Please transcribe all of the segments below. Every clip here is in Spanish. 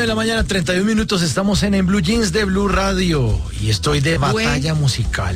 de la mañana, 31 minutos, estamos en Blue Jeans de Blue Radio y estoy de batalla musical.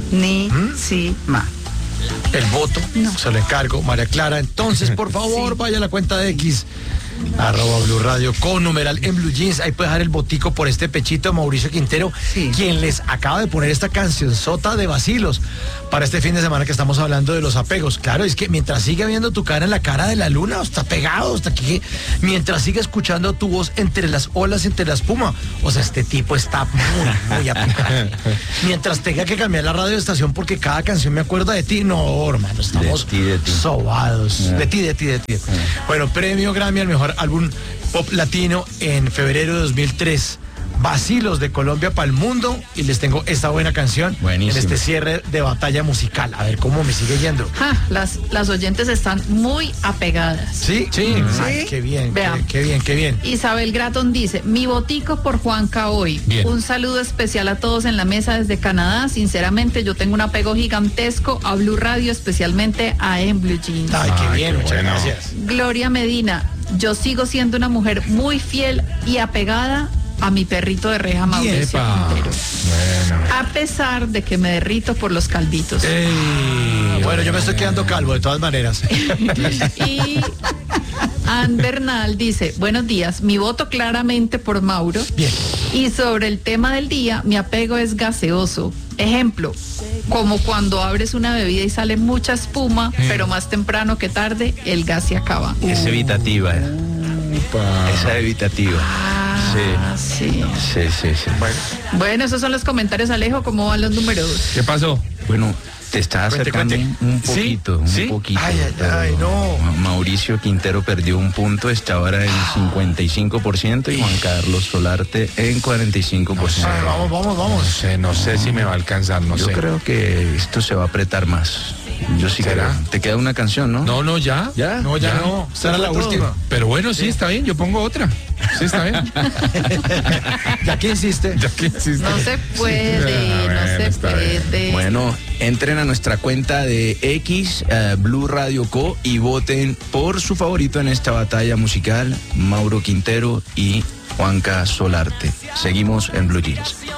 Sí, ma. El voto, se lo encargo, María Clara. Entonces, por favor, vaya a la cuenta de X, @Blue Radio, con numeral en Blue Jeans. Ahí puede dejar el botico por este pechito de Mauricio Quintero, quien les acaba de poner esta cancionzota de vacilos para este fin de semana que estamos hablando de los apegos. Claro, es que mientras sigue viendo tu cara en la cara de la luna, está pegado hasta aquí, mientras sigue escuchando tu voz entre las olas, entre la espuma. O sea, este tipo está muy apegado. Mientras tenga que cambiar la radio de estación porque cada canción me acuerda de ti. No, hermano, estamos de ti. sobados. De ti. Bueno, premio Grammy al mejor álbum pop latino en febrero de 2003. Vacilos de Colombia para el mundo, y les tengo esta buena canción. Buenísimo. En este cierre de batalla musical. A ver cómo me sigue yendo. Las oyentes están muy apegadas. ¿Sí? Ay, qué bien, qué bien. Isabel Gratton dice: mi botico por Juanca hoy. Bien. Un saludo especial a todos en la mesa desde Canadá. Sinceramente, yo tengo un apego gigantesco a Blue Radio, especialmente a En Blue Jeans. Ay, qué bien, muchas gracias. Gloria Medina: yo sigo siendo una mujer muy fiel y apegada a mi perrito de reja, Mauricio Quintero. Bueno. A pesar de que me derrito por los calvitos. Bueno, yo me estoy quedando calvo de todas maneras. Y Ann Bernal dice: buenos días, mi voto claramente por Mauro. Bien. Y sobre el tema del día, mi apego es gaseoso. Ejemplo, como cuando abres una bebida y sale mucha espuma, pero más temprano que tarde el gas se acaba. Es evitativa. Esa evitativa. Sí. Bueno, esos son los comentarios, Alejo. ¿Cómo van los números? ¿Qué pasó? Bueno, te está acercando un poquito. Ay, no. Mauricio Quintero perdió un punto, está ahora en 55% y Juan Carlos Solarte en 45%. Vamos. No sé si me va a alcanzar, Yo creo que esto se va a apretar más. Yo sí ¿Será? creo. Te queda una canción, ¿no? No, ya. ¿Ya? No, ya no. Será la última. Pero bueno, sí, está bien, yo pongo otra. Sí, está bien. ¿Ya qué hiciste? No se puede, no se puede. Bueno, entren a nuestra cuenta de X, Blue Radio Co, y voten por su favorito en esta batalla musical, Mauro Quintero y Juanca Solarte. Seguimos en Blue Jeans.